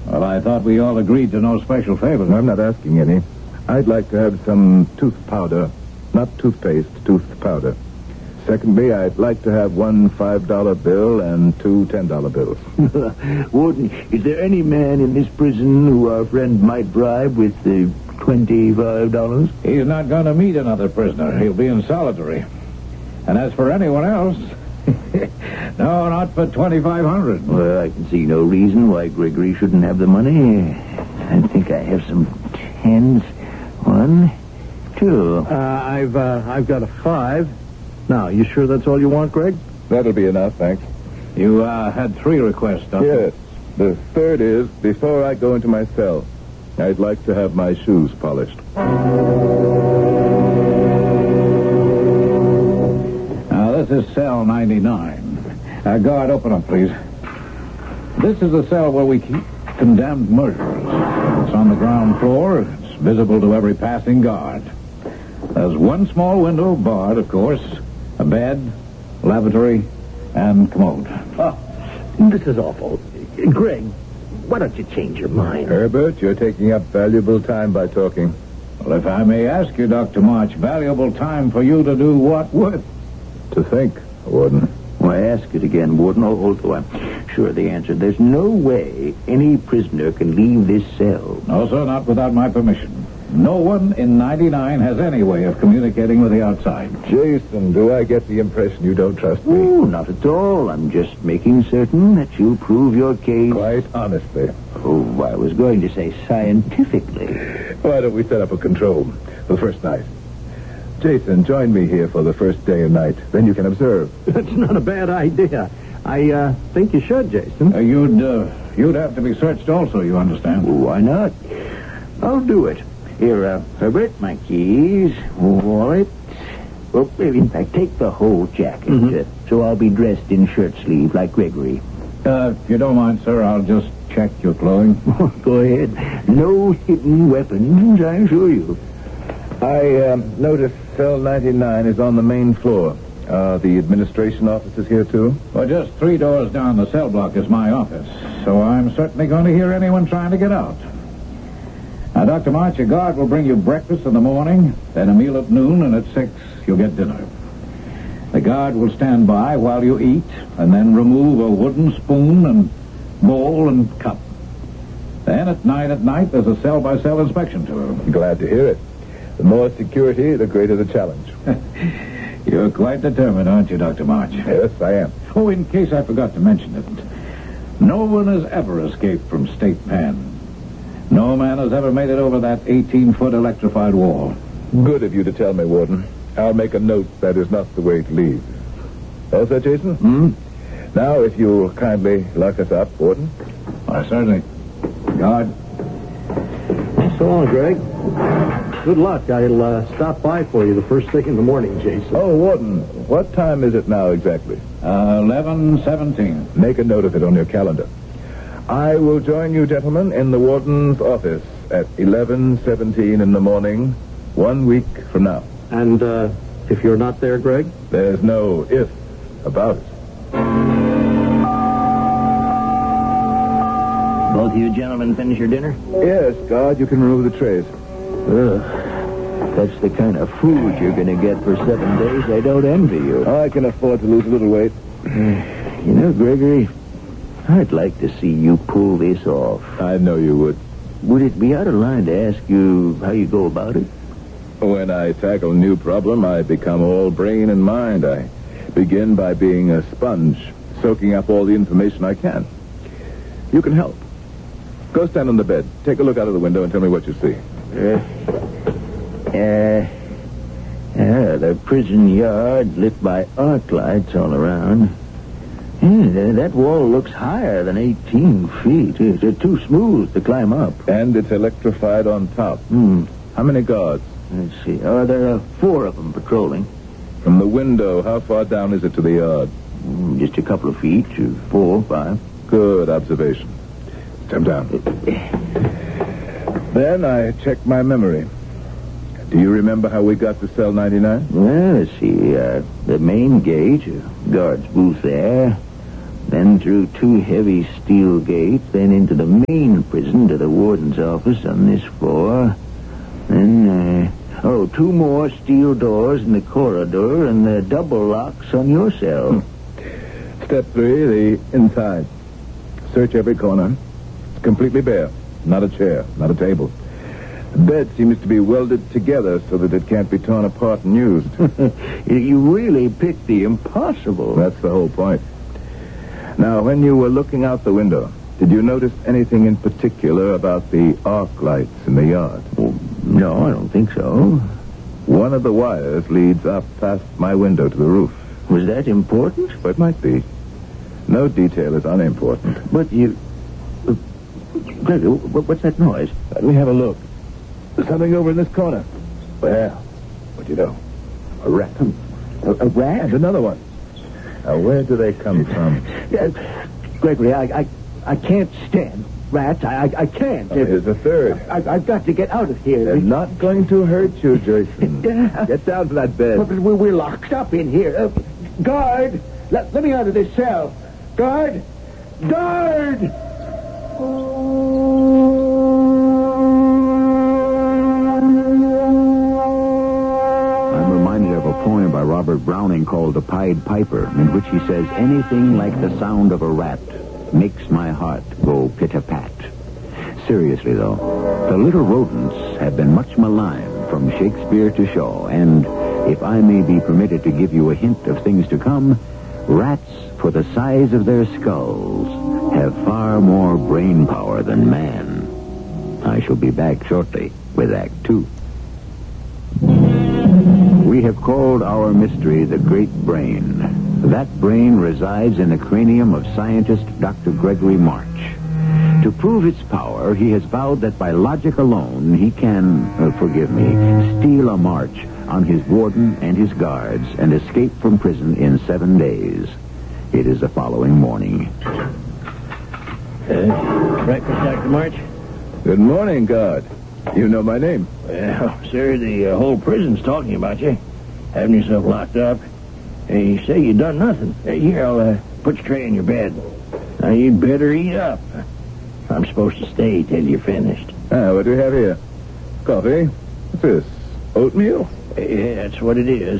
Well, I thought we all agreed to no special favors. I'm not asking any. I'd like to have some tooth powder. Not toothpaste, tooth powder. Secondly, I'd like to have one $5 bill and two $10 bills. Warden, is there any man in this prison who our friend might bribe with the $25? He's not going to meet another prisoner. He'll be in solitary. And as for anyone else, no, not for $2,500. Well, I can see no reason why Gregory shouldn't have the money. I think I have some tens. 1, 2. I've got a 5. Now, you sure that's all you want, Greg? That'll be enough, thanks. You had 3 requests, Doctor. Yes. The third is, before I go into my cell, I'd like to have my shoes polished. Now, this is cell 99. Guard, open up, please. This is the cell where we keep condemned murderers. It's on the ground floor. It's visible to every passing guard. There's one small window, barred, of course, a bed, lavatory, and commode. Oh, this is awful. Greg, why don't you change your mind? Herbert, you're taking up valuable time by talking. Well, if I may ask you, Dr. March, valuable time for you to do what with? To think, Warden. Why, ask it again, Warden, although I'm sure of the answer. There's no way any prisoner can leave this cell. No, sir, not without my permission. No one in 99 has any way of communicating with the outside. Jason, do I get the impression you don't trust me? Oh, not at all. I'm just making certain that you'll prove your case. Quite honestly. Oh, I was going to say scientifically. Why don't we set up a control for the first night? Jason, join me here for the first day and night. Then you can observe. That's not a bad idea. I think you should, Jason. You'd have to be searched also, you understand. Why not? I'll do it. Here, Herbert, my keys, wallet. Well, in fact, take the whole jacket, so I'll be dressed in shirt sleeve like Gregory. If you don't mind, sir, I'll just check your clothing. Go ahead. No hidden weapons, I assure you. I noticed cell 99 is on the main floor. The administration office is here, too? Well, just 3 doors down the cell block is my office, so I'm certainly going to hear anyone trying to get out. Now, Dr. March, your guard will bring you breakfast in the morning, then a meal at noon, and at 6 you'll get dinner. The guard will stand by while you eat, and then remove a wooden spoon and bowl and cup. Then at night, there's a cell-by-cell inspection tour. Glad to hear it. The more security, the greater the challenge. You're quite determined, aren't you, Dr. March? Yes, I am. Oh, in case I forgot to mention it, no one has ever escaped from State Pen. No man has ever made it over that 18-foot electrified wall. Good of you to tell me, Warden. I'll make a note that is not the way to leave. Oh, sir, Jason? Now, if you'll kindly lock us up, Warden. Why, certainly. Guard. So long, Greg. Good luck. I'll stop by for you the first thing in the morning, Jason. Oh, Warden, what time is it now exactly? 11:17. Make a note of it on your calendar. I will join you, gentlemen, in the warden's office at 11:17 in the morning, 1 week from now. And if you're not there, Greg? There's no if about it. Both of you gentlemen finish your dinner? Yes, guard, you can remove the trays. Ugh. That's the kind of food you're going to get for 7 days. I don't envy you. I can afford to lose a little weight. You know, Gregory, I'd like to see you pull this off. I know you would. Would it be out of line to ask you how you go about it? When I tackle a new problem, I become all brain and mind. I begin by being a sponge, soaking up all the information I can. You can help. Go stand on the bed. Take a look out of the window and tell me what you see. The prison yard lit by arc lights all around. That wall looks higher than 18 feet. It's too smooth to climb up. And it's electrified on top. How many guards? Let's see. There are 4 of them patrolling. From the window, how far down is it to the yard? Just a couple of feet, 4, 5. Good observation. Come down. Then I check my memory. Do you remember how we got to cell 99? Well, let's see. The main gate, guard's booth there. Then in through 2 heavy steel gates, then into the main prison to the warden's office on this floor. Then, 2 more steel doors in the corridor and the double locks on your cell. Step 3, the inside. Search every corner. It's completely bare. Not a chair, not a table. The bed seems to be welded together so that it can't be torn apart and used. You really picked the impossible. That's the whole point. Now, when you were looking out the window, did you notice anything in particular about the arc lights in the yard? No, I don't think so. One of the wires leads up past my window to the roof. Was that important? But it might be. No detail is unimportant. But you... Gregory, what's that noise? Let me have a look. There's something over in this corner. Well, what do you know? A rat. A rat? And another one. Now, where do they come from? Gregory, I can't stand rats. I can't. Here's a third. I've got to get out of here. They're not going to hurt you, Jason. Get down to that bed. But we're locked up in here. Guard! Let me out of this cell. Guard! Guard! I'm reminded of a poem by Robert Browning called The Pied Piper, in which he says, anything like the sound of a rat makes my heart go pit-a-pat. Seriously, though, the little rodents have been much maligned from Shakespeare to Shaw, and if I may be permitted to give you a hint of things to come, rats, for the size of their skulls, have far more brain power than man. I shall be back shortly with Act 2. We have called our mystery the Great Brain. That brain resides in the cranium of scientist Dr. Gregory March. To prove its power, he has vowed that by logic alone he can, steal a march on his warden and his guards and escape from prison in 7 days. It is the following morning. Breakfast, Dr. March? Good morning, guard. You know my name. Well, sir, the whole prison's talking about you. Having yourself locked up. They say you done nothing. Here, I'll put your tray in your bed. Now, you'd better eat up. I'm supposed to stay till you're finished. What do we have here? Coffee? What's this? Oatmeal? Yeah, that's what it is.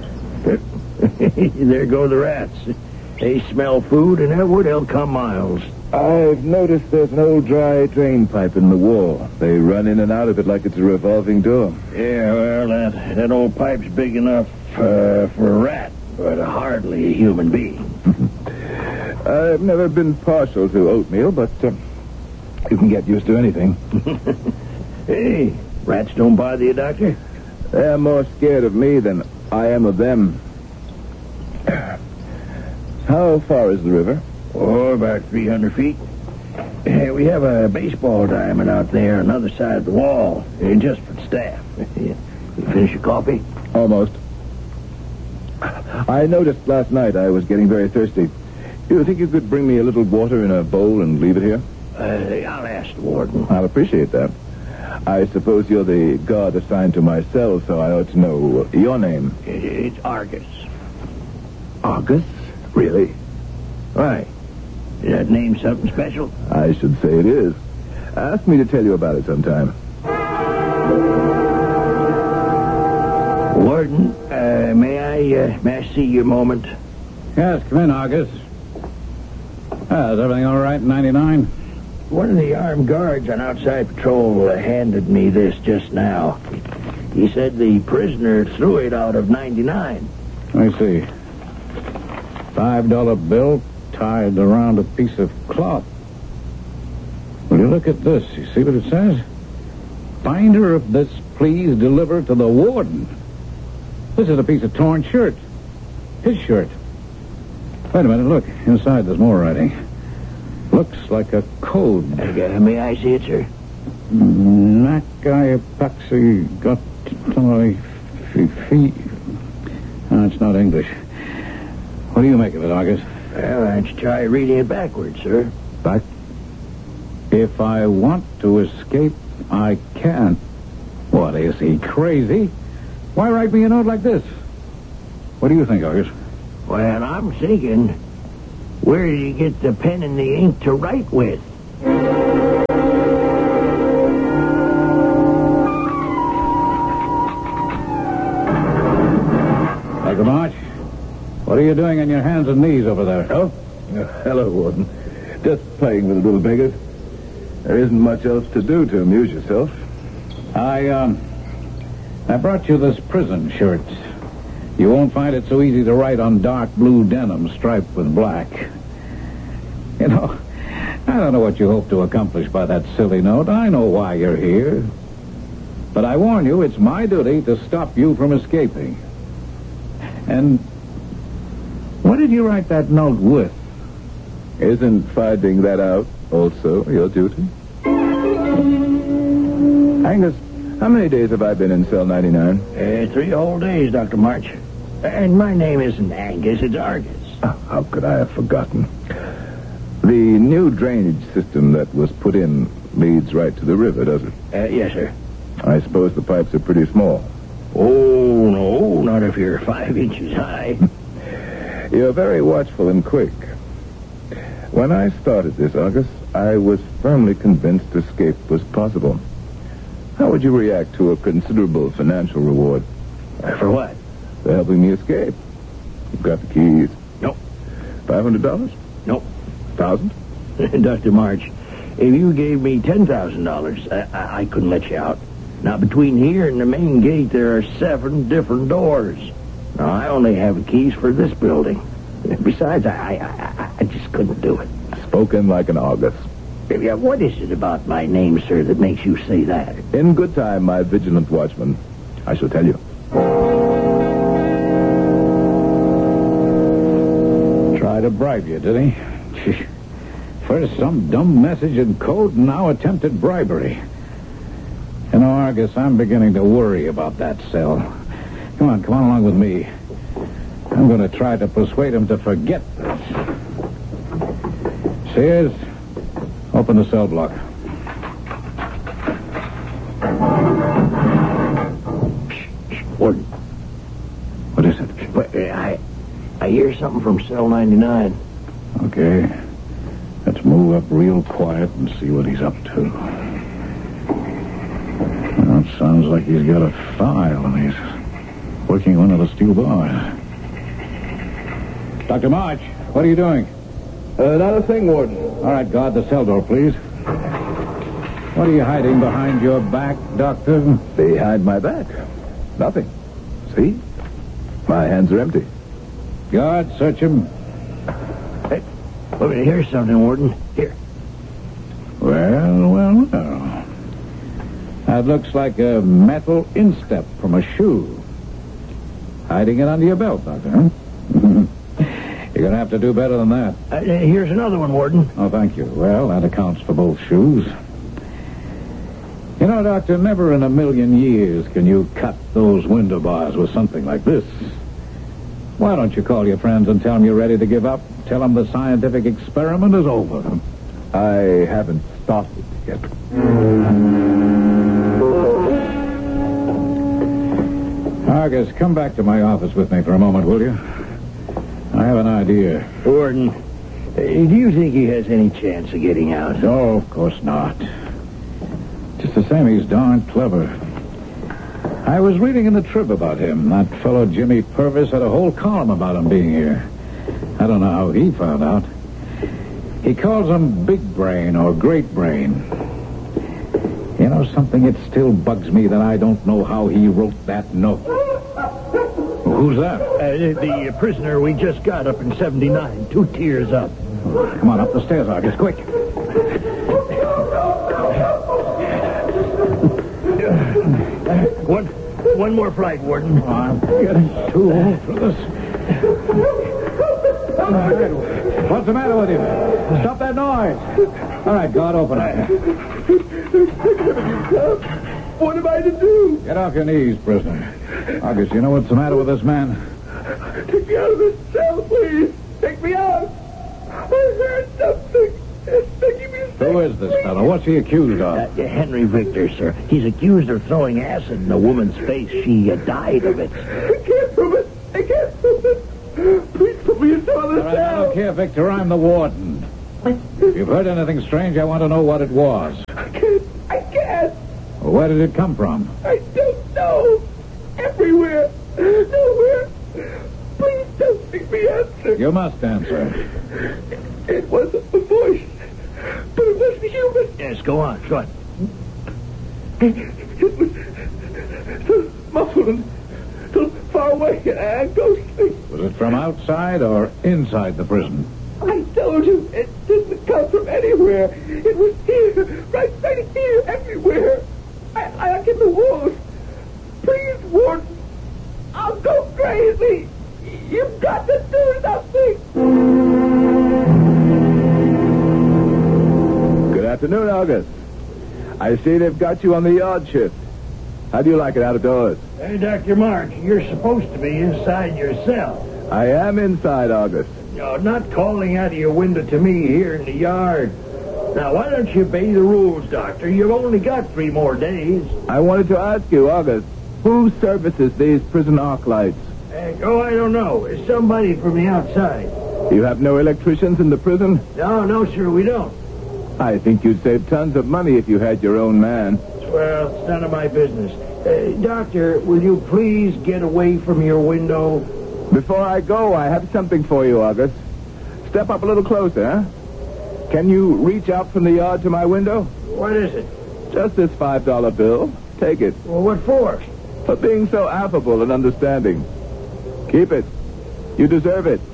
There go the rats. They smell food, and that would help come miles. I've noticed there's an old dry drain pipe in the wall. They run in and out of it like it's a revolving door. Yeah, well, that old pipe's big enough for a rat, but hardly a human being. I've never been partial to oatmeal, but you can get used to anything. Hey, rats don't bother you, Doctor? They're more scared of me than I am of them. How far is the river? Oh, about 300 feet. We have a baseball diamond out there on the other side of the wall, just for staff. You finish your coffee? Almost. I noticed last night I was getting very thirsty. You think you could bring me a little water in a bowl and leave it here? I'll ask the warden. I'll appreciate that. I suppose you're the guard assigned to my cell, so I ought to know your name. It's Argus. Argus? Really? Why? Is that name something special? I should say it is. Ask me to tell you about it sometime. Warden, may I see your moment? Yes, come in, August. Is everything all right in 99? One of the armed guards on outside patrol handed me this just now. He said the prisoner threw it out of 99. Let me see. $5 bill tied around a piece of cloth. Will you look at this? You see what it says? Finder of this, please deliver to the warden. This is a piece of torn shirt. His shirt. Wait a minute, look. Inside there's more writing. Looks like a code. May I see it, sir? Nakai Epoxy got fee. It's not English. What do you make of it, August? Well, why don't you try reading it backwards, sir? Back? If I want to escape, I can. What, is he crazy? Why write me a note like this? What do you think, August? Well, I'm thinking Where did you get the pen and the ink to write with? Dr. March, what are you doing on your hands and knees over there? Oh, hello, Warden. Just playing with the little beggars. There isn't much else to do to amuse yourself. I brought you this prison shirt. You won't find it so easy to write on dark blue denim striped with black. You know, I don't know what you hope to accomplish by that silly note. I know why you're here. But I warn you, it's my duty to stop you from escaping. And what did you write that note with? Isn't finding that out also your duty? Angus, how many days have I been in cell 99? 3 whole days, Dr. March. And my name isn't Angus, it's Argus. How could I have forgotten? The new drainage system that was put in leads right to the river, does it? Yes, sir. I suppose the pipes are pretty small. Oh, no, not if you're 5 inches high. You're very watchful and quick. When I started this, Argus, I was firmly convinced escape was possible. How would you react to a considerable financial reward? For what? For helping me escape. You've got the keys. Nope. $500? Nope. 1,000? Dr. March, if you gave me $10,000, I couldn't let you out. Now, between here and the main gate, there are 7 different doors. Now, I only have keys for this building. Besides, I just couldn't do it. Spoken like an Argus. Yeah, what is it about my name, sir, that makes you say that? In good time, my vigilant watchman. I shall tell you. Try to bribe you, did he? First some dumb message in code, and now attempted bribery. You know, Argus, I'm beginning to worry about that cell. Come on along with me. I'm going to try to persuade him to forget this. Sears, open the cell block. Warden. What is it? I hear something from cell 99. Okay. Let's move up real quiet and see what he's up to. Well, it sounds like he's got a file and he's working one of the steel bars. Dr. March, what are you doing? Not a thing, Warden. All right, guard the cell door, please. What are you hiding behind your back, Doctor? Behind my back. Nothing. See? My hands are empty. Guard, search him. Hey, let me hear something, Warden. Here. Well. That looks like a metal instep from a shoe. Hiding it under your belt, Doctor, huh? You're going to have to do better than that. Here's another one, Warden. Oh, thank you. Well, that accounts for both shoes. You know, Doctor, never in a million years can you cut those window bars with something like this. Why don't you call your friends and tell them you're ready to give up? Tell them the scientific experiment is over. I haven't started yet. Argus, come back to my office with me for a moment, will you? I have an idea. Warden, do you think he has any chance of getting out? No, of course not. Just the same, he's darn clever. I was reading in the Trib about him. That fellow Jimmy Purvis had a whole column about him being here. I don't know how he found out. He calls him Big Brain or Great Brain. You know something? It still bugs me that I don't know how he wrote that note. Who's that? The prisoner we just got up in 79, 2 tiers up. Come on, up the stairs, Argus, quick. One more flight, Warden. Oh, I'm getting too old for this. What's the matter with you? Stop that noise. All right, guard, open up. What am I to do? Get off your knees, prisoner. Argus, you know what's the matter with this man? Take me out of this cell, please. Take me out. I heard something. It's making me sick. Who is this fellow? What's he accused of? Henry Victor, sir. He's accused of throwing acid in a woman's face. She died of it. I can't prove it. Please put me in some on the All right, I cell. don't care, Victor. I'm the warden. If you've heard anything strange, I want to know what it was. I can't. Well, where did it come from? I don't know. Everywhere. Nowhere. Please don't make me answer. You must answer. It was a voice, but it wasn't human. Yes, go on. It was so muffled and so far away and ghostly. Was it from outside or inside the prison? I told you, it didn't come from anywhere. It was here, right here, everywhere. I get the walls. Please, Warden. I'll go crazy. You've got to do something. Good afternoon, August. I see they've got you on the yard shift. How do you like it out of doors? Hey, Dr. March, you're supposed to be inside your cell. I am inside, August. No, not calling out of your window to me here in the yard. Now, why don't you obey the rules, Doctor? You've only got 3 more days. I wanted to ask you, August, who services these prison arc lights? I don't know. It's somebody from the outside. You have no electricians in the prison? No, sir, we don't. I think you'd save tons of money if you had your own man. Well, it's none of my business. Doctor, will you please get away from your window? Before I go, I have something for you, August. Step up a little closer, huh? Can you reach out from the yard to my window? What is it? Just this $5 bill. Take it. Well, what for? For being so affable and understanding. Keep it. You deserve it.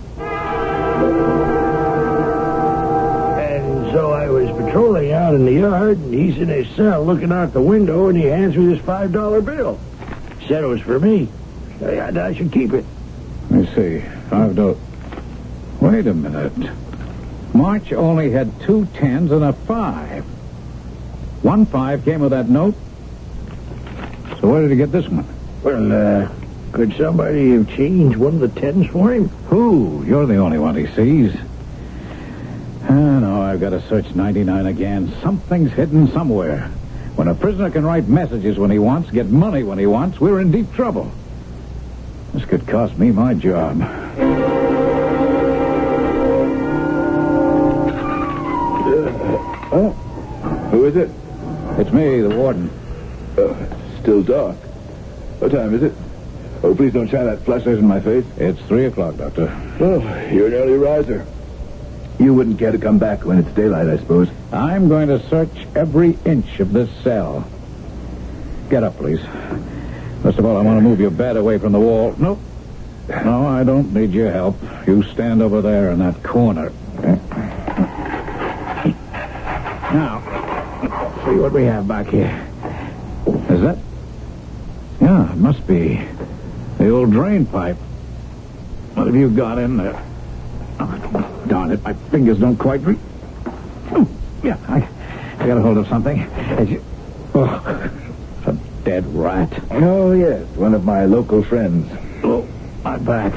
And so I was patrolling out in the yard, and he's in his cell looking out the window, and he hands me this $5 bill. Said it was for me. I should keep it. Let me see. $5. Wait a minute. March only had 2 10s and a 5. 1 5 came with that note. So where did he get this one? Well, could somebody have changed one of the 10s for him? Who? You're the only one he sees. No, I've got to search 99 again. Something's hidden somewhere. When a prisoner can write messages when he wants, get money when he wants, we're in deep trouble. This could cost me my job. Who is it? It's me, the warden. Still dark. What time is it? Oh, please don't shine that flashlight in my face. It's 3 o'clock, Doctor. Oh, you're an early riser. You wouldn't care to come back when it's daylight, I suppose. I'm going to search every inch of this cell. Get up, please. First of all, I want to move your bed away from the wall. Nope. No, I don't need your help. You stand over there in that corner. Now, let's see what we have back here. Is that? Yeah, it must be the old drain pipe. What have you got in there? Oh, darn it, my fingers don't quite reach. Oh, yeah, I got a hold of something. Oh, it's a dead rat. Oh, yes, one of my local friends. Oh, my back.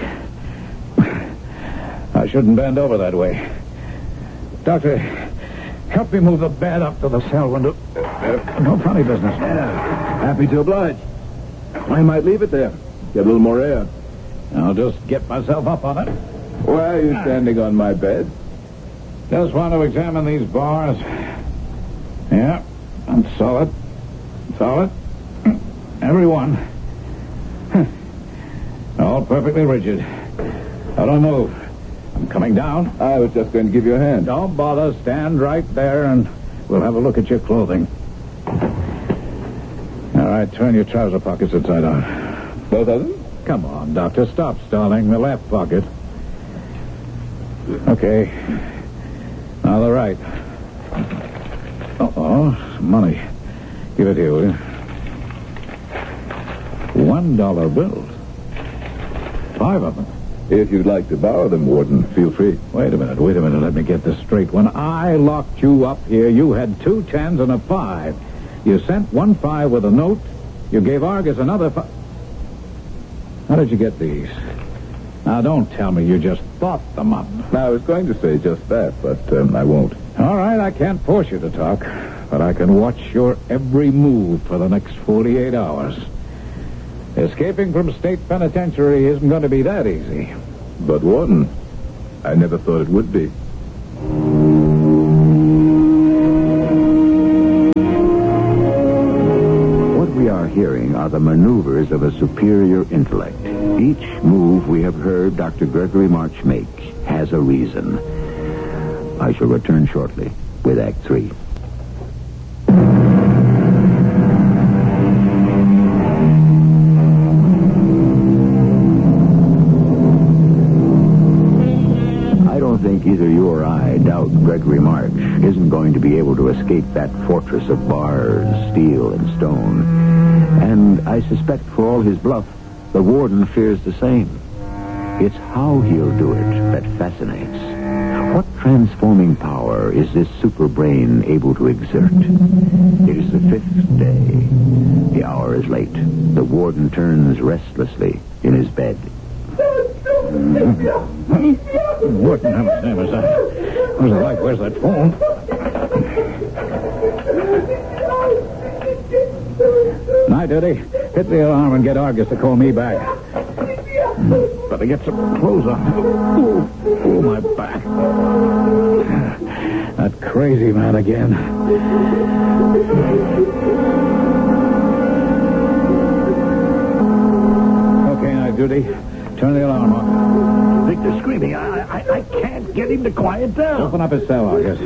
I shouldn't bend over that way. Doctor, help me move the bed up to the cell window. No funny business. Happy to oblige. I might leave it there. Get a little more air. I'll just get myself up on it. Why are you standing on my bed? Just want to examine these bars. Yeah, I'm solid. Solid. Every one. All perfectly rigid. Now don't move. I'm coming down. I was just going to give you a hand. Don't bother. Stand right there and we'll have a look at your clothing. All right, turn your trouser pockets inside out. Both of them? Come on, Doctor. Stop stalling. The left pocket. Okay. Now the right. Uh-oh. Some money. Give it here, will you? $1 bills. 5 of them. If you'd like to borrow them, Warden, feel free. Wait a minute. Let me get this straight. When I locked you up here, you had 2 10s and a 5. You sent 1 5 with a note. You gave Argus another 5. How did you get these? Now, don't tell me you just thought them up. I was going to say just that, but I won't. All right, I can't force you to talk, but I can watch your every move for the next 48 hours. Escaping from state penitentiary isn't going to be that easy. But, Warden, I never thought it would be. What we are hearing are the maneuvers of a superior intellect. Each move we have heard Dr. Gregory March make has a reason. I shall return shortly with Act 3. I don't think either you or I doubt Gregory March isn't going to be able to escape that fortress of bars, steel, and stone. And I suspect for all his bluff, the warden fears the same. It's how he'll do it that fascinates. What transforming power is this super brain able to exert? It is the 5th day. The hour is late. The warden turns restlessly in his bed. What in heaven's name is that? Where's the light? Where's that phone? Night, Eddie. Hit the alarm and get Argus to call me back. Better get some clothes on. Oh, my back. That crazy man again. Okay, night duty. Turn the alarm off. Victor's screaming. I can't get him to quiet down. Open up his cell, Argus.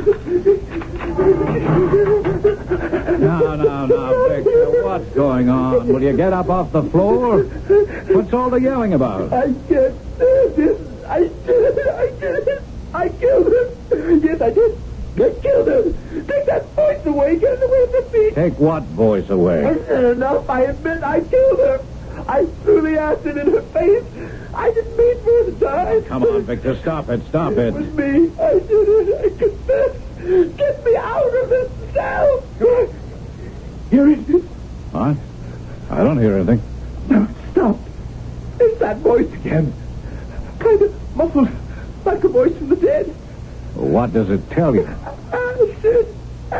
Now, Victor, what's going on? Will you get up off the floor? What's all the yelling about? I can't stand it. I did it. I killed him. Yes, I did. I killed him. Take that voice away. Get it away from me. Take what voice away? I said enough. I admit I killed her. I threw the acid in her face. I didn't mean for her to die. Come on, Victor. Stop it. Stop it. It was me. I did it. I confess. Get me out of this cell. Hear it? What? I don't hear anything. No, stop. It's that voice again. Kind of muffled, like a voice from the dead. What does it tell you? Acid.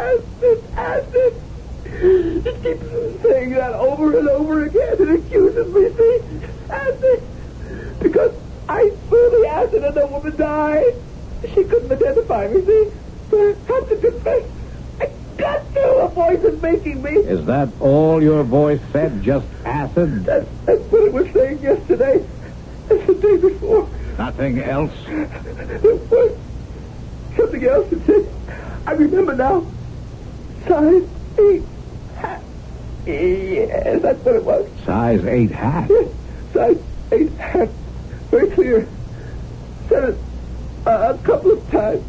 It keeps saying that over and over again. It accuses me, see? Acid. Because I threw the acid and the woman died. She couldn't identify me, see? But I have to confess. I got to. A voice is making me. Is that all your voice said? Just acid? That's what it was saying yesterday. That's the day before. Nothing else? It was something else. It said, I remember now. Size 8 hat. Yes, that's what it was. Size 8 hat? Yes, size 8 hat. Very clear. Said it a couple of times.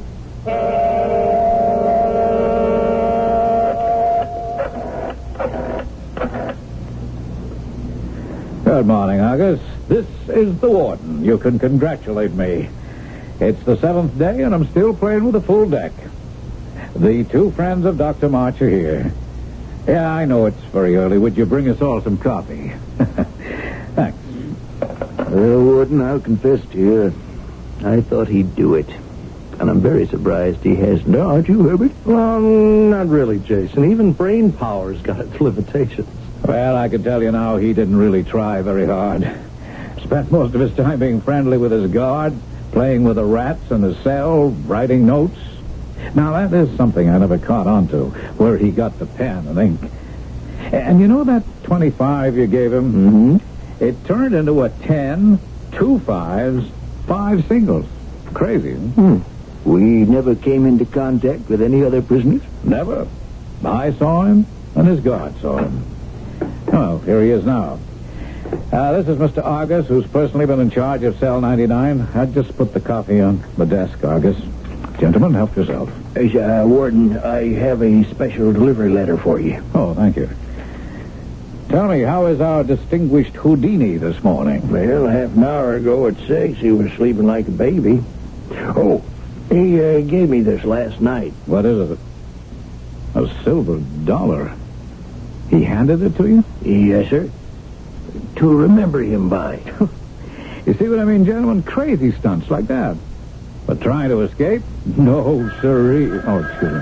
Good morning, Argus. This is the warden. You can congratulate me. It's the 7th day, and I'm still playing with a full deck. The 2 friends of Dr. March are here. Yeah, I know it's very early. Would you bring us all some coffee? Thanks. Well, Warden, I'll confess to you, I thought he'd do it. And I'm very surprised he hasn't. Aren't you, Herbert? Well, not really, Jason. Even brain power's got its limitations. Well, I can tell you now he didn't really try very hard. Spent most of his time being friendly with his guard, playing with the rats in his cell, writing notes. Now, that is something I never caught on to, where he got the pen and ink. And you know that 25 you gave him? Mm-hmm. It turned into a 10, 2 5s, 5 singles. Crazy, huh? We never came into contact with any other prisoners? Never. I saw him, and his guard saw him. Oh, here he is now. This is Mr. Argus, who's personally been in charge of Cell 99. I'd just put the coffee on the desk, Argus. Gentlemen, help yourself. Warden, I have a special delivery letter for you. Oh, thank you. Tell me, how is our distinguished Houdini this morning? Well, half an hour ago at 6, he was sleeping like a baby. Oh, he gave me this last night. What is it? A silver dollar. He handed it to you? Yes, sir. To remember him by. You see what I mean, gentlemen? Crazy stunts like that. But trying to escape? No, sirree. Oh, excuse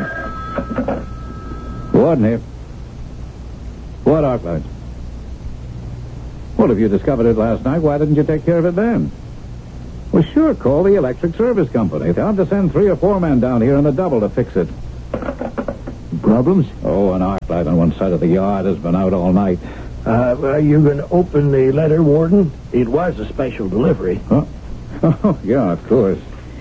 me. Warden here. What arc lights? Well, if you discovered it last night, why didn't you take care of it then? Well, sure, call the electric service company. They'll have to send 3 or 4 men down here in the double to fix it. Problems? Oh, an arc light on one side of the yard has been out all night. Are you going to open the letter, Warden? It was a special delivery. Huh? Oh, yeah, of course.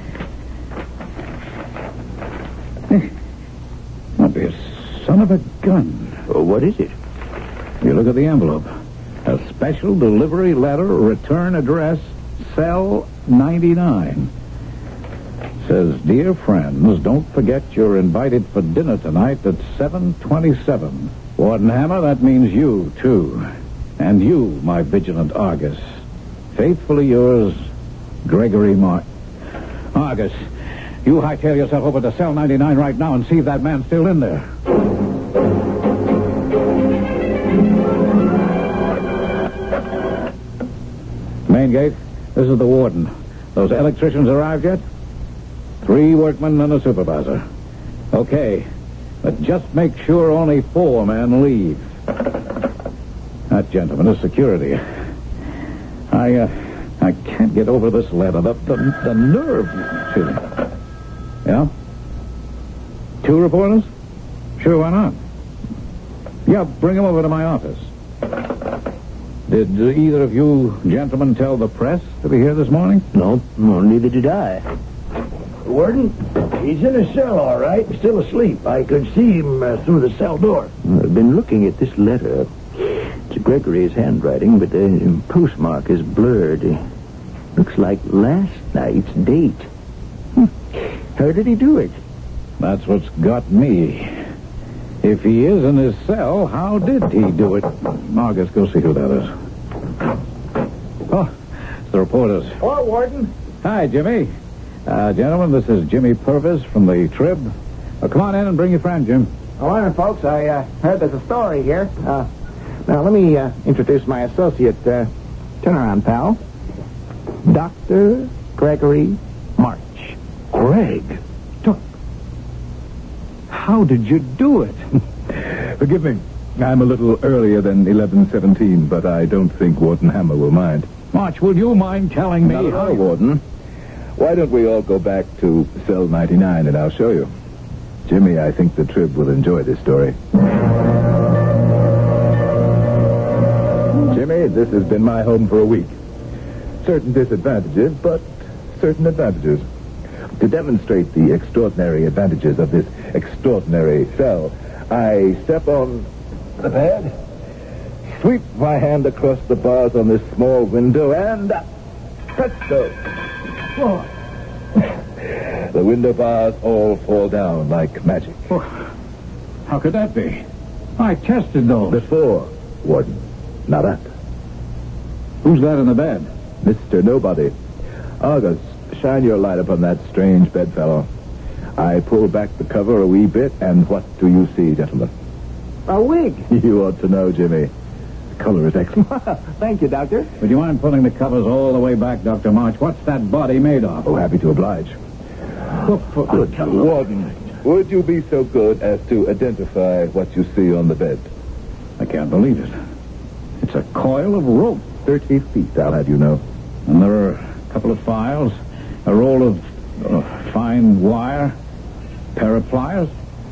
That'd be a son of a gun. What is it? You look at the envelope. A special delivery letter, return address, cell 99. Says, dear friends, don't forget you're invited for dinner tonight at 7:27. Warden Hammer, that means you, too. And you, my vigilant Argus. Faithfully yours, Gregory Martin. Argus, you hightail yourself over to cell 99 right now and see if that man's still in there. Main gate, this is the warden. Those electricians arrived yet? 3 workmen and a supervisor. Okay, but just make sure only 4 men leave. That gentleman is security. I can't get over this letter. The nerve. Excuse me. Yeah? 2 reporters? Sure, why not? Yeah, bring them over to my office. Did either of you gentlemen tell the press to be here this morning? No, neither did I. Warden, he's in his cell, all right, still asleep. I could see him through the cell door. I've been looking at this letter. It's Gregory's handwriting, but the postmark is blurred. Looks like last night's date. How did he do it? That's what's got me. If he is in his cell, how did he do it? Marcus, go see who that is. Oh, it's the reporters. Hello, Warden. Hi, Jimmy. Gentlemen, this is Jimmy Purvis from the Trib. Come on in and bring your friend, Jim. Morning, folks. I heard there's a story here. Now, let me introduce my associate. Turn around, pal. Dr. Gregory March. Greg. How did you do it? Forgive me. I'm a little earlier than 11:17, but I don't think Warden Hammer will mind. March, will you mind telling me Not at all, Warden. Why don't we all go back to cell 99 and I'll show you. Jimmy, I think the Trib will enjoy this story. Jimmy, this has been my home for a week. Certain disadvantages, but certain advantages. To demonstrate the extraordinary advantages of this extraordinary cell, I step on the bed, sweep my hand across the bars on this small window, and presto! Oh. The window bars all fall down like magic. Oh, how could that be? I tested those. Before, Warden, not after. Who's that in the bed? Mr. Nobody. Argus, shine your light upon that strange bedfellow. I pull back the cover a wee bit, and what do you see, gentlemen? A wig. You ought to know, Jimmy. The color is excellent. Thank you, Doctor. Would you mind pulling the covers all the way back, Dr. March? What's that body made of? Oh, happy to oblige. Warden, would you be so good as to identify what you see on the bed? I can't believe it. It's a coil of rope. 30 feet, I'll have you know. And there are a couple of files, a roll of fine wire, pair of pliers.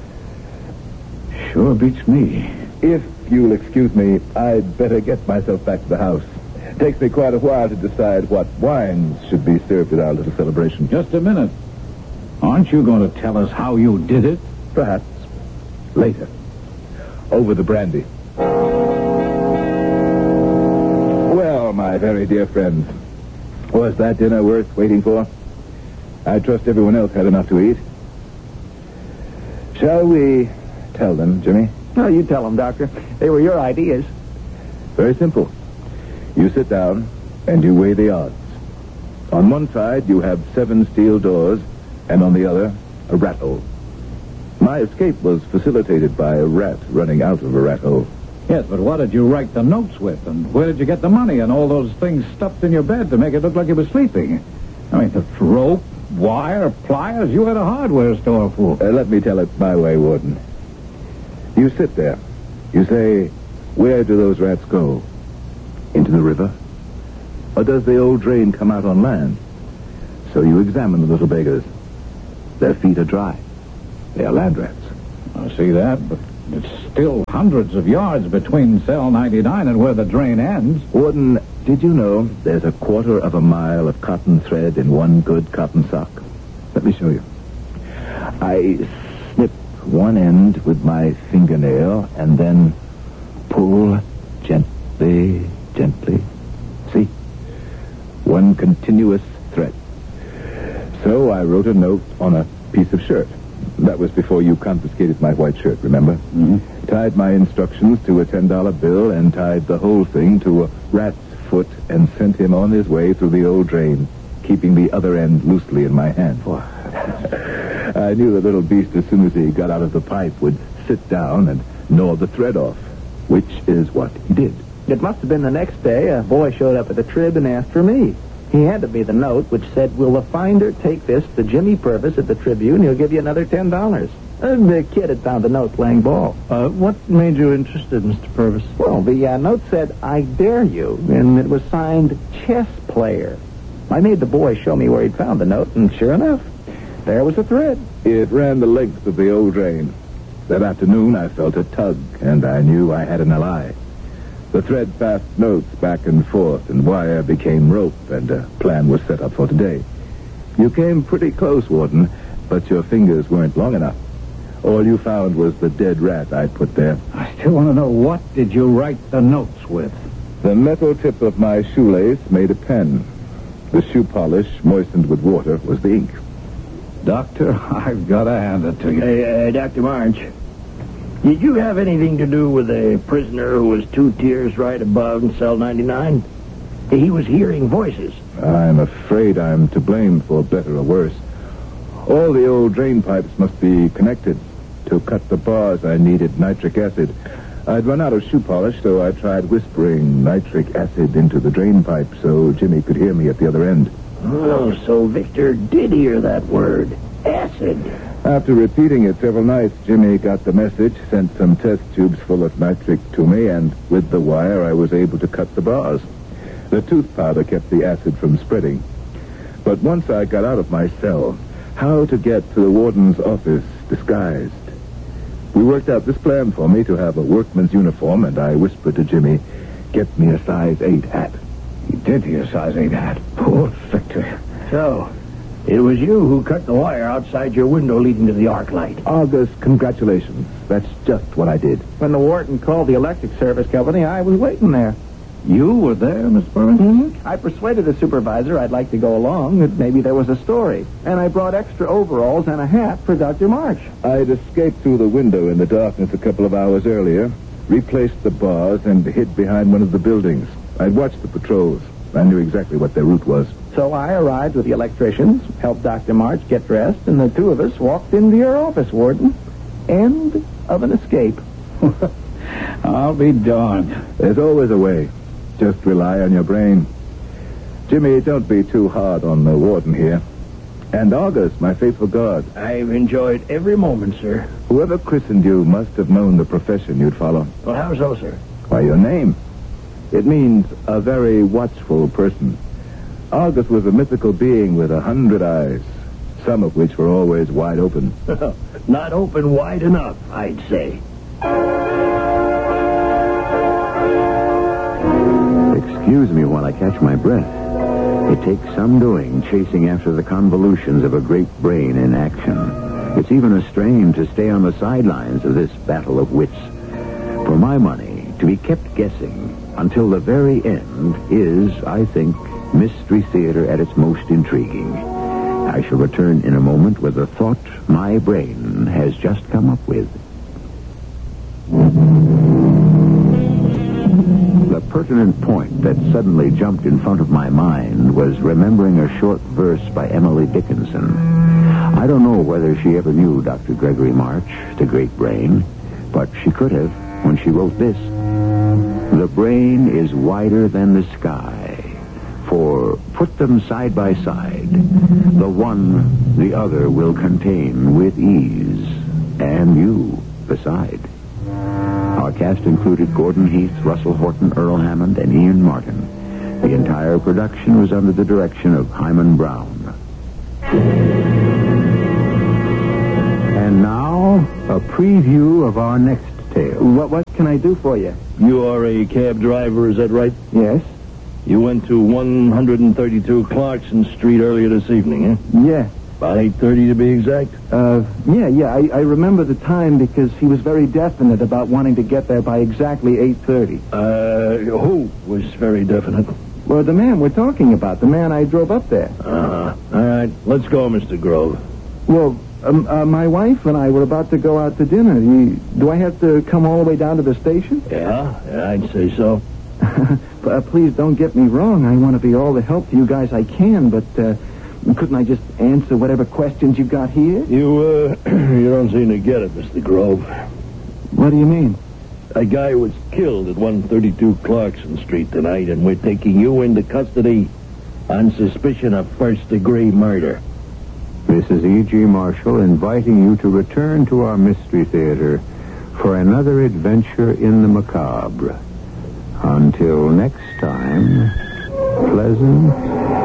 Sure beats me. If you'll excuse me, I'd better get myself back to the house. It takes me quite a while to decide what wines should be served at our little celebration. Just a minute. Aren't you going to tell us how you did it? Perhaps later. Over the brandy. Well, my very dear friends, was that dinner worth waiting for? I trust everyone else had enough to eat. Shall we tell them, Jimmy? No, you tell them, Doctor. They were your ideas. Very simple. You sit down and you weigh the odds. On one side, you have 7 steel doors, and on the other, a rat hole. My escape was facilitated by a rat running out of a rat hole. Yes, but what did you write the notes with? And where did you get the money and all those things stuffed in your bed to make it look like you were sleeping? I mean, the rope, wire, pliers, you had a hardware store full. Let me tell it my way, Warden. You sit there. You say, where do those rats go? Into the river? Or does the old drain come out on land? So you examine the little beggars. Their feet are dry. They are land rats. I see that, but it's still hundreds of yards between cell 99 and where the drain ends. Warden, did you know there's a quarter of a mile of cotton thread in one good cotton sock? Let me show you. I snip one end with my fingernail and then pull gently, gently. See? One continuous thread. So I wrote a note on a piece of shirt. That was before you confiscated my white shirt, remember? Mm-hmm. Tied my instructions to a $10 bill and tied the whole thing to a rat's foot and sent him on his way through the old drain, keeping the other end loosely in my hand. I knew the little beast, as soon as he got out of the pipe, would sit down and gnaw the thread off, which is what he did. It must have been the next day a boy showed up at the Trib and asked for me. He handed me the note, which said, "Will the finder take this to Jimmy Purvis at the Tribune? He'll give you another $10. And the kid had found the note playing ball. What made you interested, Mr. Purvis? Well, the note said, "I dare you," and it was signed Chess Player. I made the boy show me where he'd found the note, and sure enough, there was a thread. It ran the length of the old drain. That afternoon, I felt a tug, and I knew I had an ally. The thread passed notes back and forth, and wire became rope, and a plan was set up for today. You came pretty close, Warden, but your fingers weren't long enough. All you found was the dead rat I'd put there. I still want to know, what did you write the notes with? The metal tip of my shoelace made a pen. The shoe polish, moistened with water, was the ink. Doctor, I've got to hand it to you. Hey, Dr. March, did you have anything to do with a prisoner who was 2 tiers right above in cell 99? He was hearing voices. I'm afraid I'm to blame, for better or worse. All the old drain pipes must be connected. To cut the bars, I needed nitric acid. I'd run out of shoe polish, so I tried whispering nitric acid into the drain pipe so Jimmy could hear me at the other end. Oh, so Victor did hear that word, acid. After repeating it several nights, Jimmy got the message, sent some test tubes full of nitric to me, and with the wire, I was able to cut the bars. The tooth powder kept the acid from spreading. But once I got out of my cell, how to get to the warden's office disguised? We worked out this plan for me to have a workman's uniform, and I whispered to Jimmy, "Get me a size 8 hat." He did hear a size 8 hat. Poor Victor. So, it was you who cut the wire outside your window leading to the arc light. August, congratulations. That's just what I did. When the warden called the electric service company, I was waiting there. You were there, Miss Burns? Mm-hmm. I persuaded the supervisor I'd like to go along, that maybe there was a story. And I brought extra overalls and a hat for Dr. March. I'd escaped through the window in the darkness a couple of hours earlier, replaced the bars, and hid behind one of the buildings. I'd watched the patrols. I knew exactly what their route was. So I arrived with the electricians, helped Dr. March get dressed, and the two of us walked into your office, Warden. End of an escape. I'll be darned. There's always a way. Just rely on your brain. Jimmy, don't be too hard on the warden here. And August, my faithful guard. I've enjoyed every moment, sir. Whoever christened you must have known the profession you'd follow. Well, how so, sir? Why, your name. It means a very watchful person. August was a mythical being with 100 eyes, some of which were always wide open. Not open wide enough, I'd say. Excuse me while I catch my breath. It takes some doing chasing after the convolutions of a great brain in action. It's even a strain to stay on the sidelines of this battle of wits. For my money, to be kept guessing until the very end is, I think, mystery theater at its most intriguing. I shall return in a moment with a thought my brain has just come up with. The pertinent point that suddenly jumped in front of my mind was remembering a short verse by Emily Dickinson. I don't know whether she ever knew Dr. Gregory March, the great brain, but she could have when she wrote this. The brain is wider than the sky, for put them side by side, the one the other will contain with ease, and you beside. Our cast included Gordon Heath, Russell Horton, Earl Hammond, and Ian Martin. The entire production was under the direction of Hyman Brown. And now, a preview of our next tale. What can I do for you? You are a cab driver, is that right? Yes. You went to 132 Clarkson Street earlier this evening, eh? Yeah. About 8:30 to be exact? Yeah. I remember the time because he was very definite about wanting to get there by exactly 8:30. Who was very definite? Well, the man we're talking about, the man I drove up there. All right, let's go, Mr. Grove. Well, my wife and I were about to go out to dinner. Do I have to come all the way down to the station? Yeah, I'd say so. Please don't get me wrong. I want to be all the help to you guys I can, but couldn't I just answer whatever questions you've got here? You don't seem to get it, Mr. Grove. What do you mean? A guy was killed at 132 Clarkson Street tonight, and we're taking you into custody on suspicion of first-degree murder. This is E.G. Marshall inviting you to return to our Mystery Theater for another adventure in the macabre. Until next time, pleasant